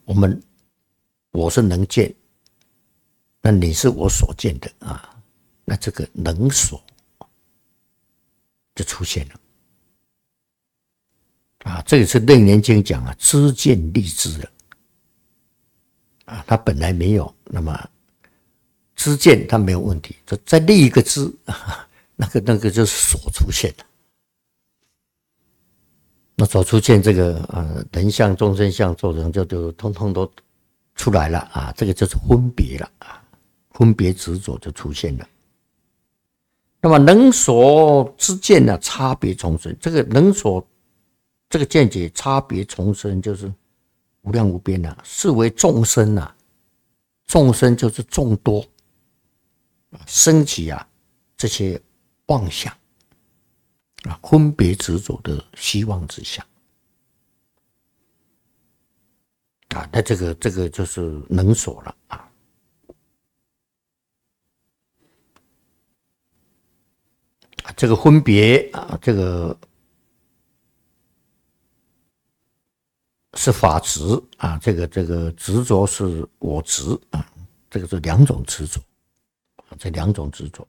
我是能见，那你是我所见的啊，那这个能所就出现了啊。这个是《楞严经》讲啊，知见立知了啊，他本来没有，那么知见他没有问题，再立一个知，那个就是所出现了。那所出现这个人相、众生相、众生就通通都出来了啊，这个就是分别了啊，分别执着就出现了。那么能所之见呢，差别重生，这个能所这个见解差别重生就是无量无边啊，是为众生啊，众生就是众多升起啊这些妄想啊，分别执着的希望之想啊，那这个就是能所了啊。这个分别啊，这个是法执啊，这个执着是我执啊，这个是两种执着，这两种执着。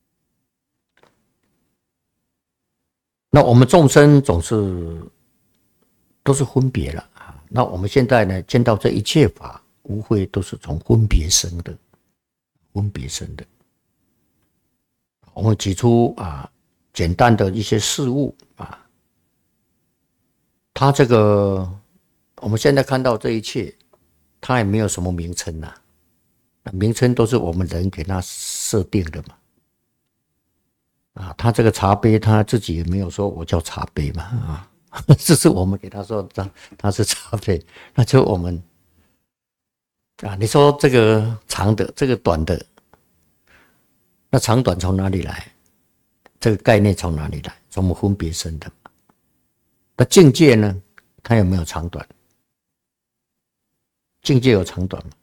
那我们众生总是都是分别了啊。那我们现在呢，见到这一切法，无非都是从分别生的，分别生的。我们举出啊简单的一些事物啊，它这个我们现在看到这一切，它也没有什么名称啊，名称都是我们人给它设定的嘛。啊，他这个茶杯，他自己也没有说我叫茶杯嘛啊，这是我们给他说他是茶杯，那就我们啊，你说这个长的，这个短的，那长短从哪里来？这个概念从哪里来？从我们分别生的。那境界呢？它有没有长短？境界有长短吗？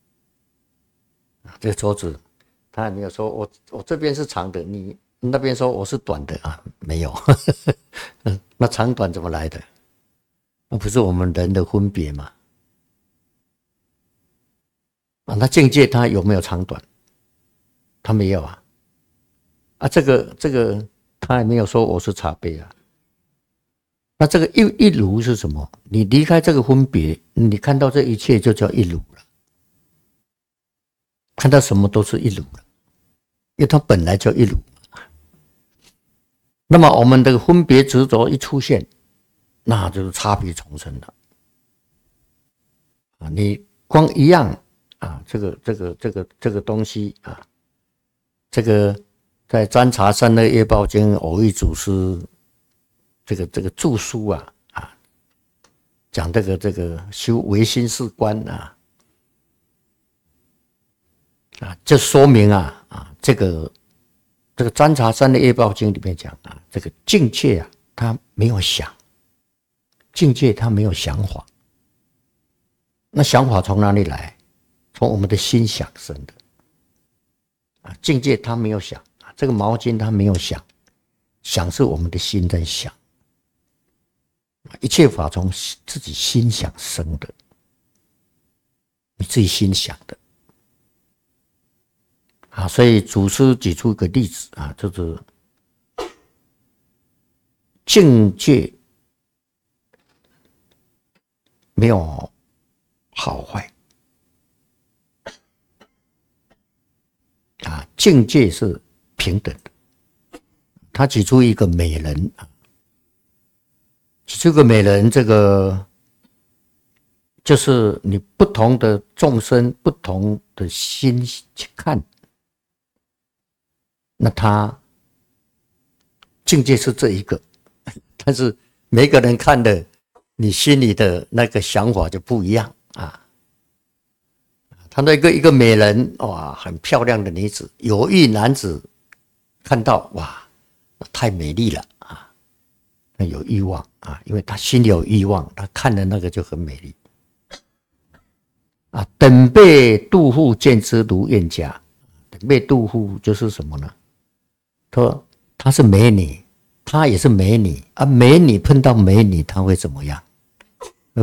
这个桌子，他也没有说我这边是长的，你那边说我是短的啊，没有。那长短怎么来的？那不是我们人的分别吗？啊，那境界它有没有长短？它没有啊。啊，这个他也没有说我是茶杯啊。那这个一如是什么？你离开这个分别，你看到这一切就叫一如了。看到什么都是一如了，因为它本来就一如。那么我们的分别执着一出现，那就是差别重生了。啊，你光一样啊，这个东西啊，这个在《占察三恶业报经》偶益祖师这个注书啊讲这个修唯心是观啊，这说明这个《占察三恶业报经》里面讲啊，这个境界啊，它没有想，境界它没有想法，那想法从哪里来？从我们的心想生的啊，境界它没有想。这个毛巾它没有想，想是我们的心在想，一切法从自己心想生的，你自己心想的啊。所以祖师举出一个例子啊，就是境界没有好坏啊，境界是平等的。他举出一个美人，举出一个美人，这个就是你不同的众生、不同的心去看，那他境界是这一个，但是每个人看的，你心里的那个想法就不一样啊。他那一个美人，哇，很漂亮的女子，有意男子看到，哇，太美丽了啊，有欲望啊，因为他心里有欲望，他看的那个就很美丽啊。等被度户见之如愿家，等被度户就是什么呢？她是美女，她也是美女啊，美女碰到美女，她会怎么样？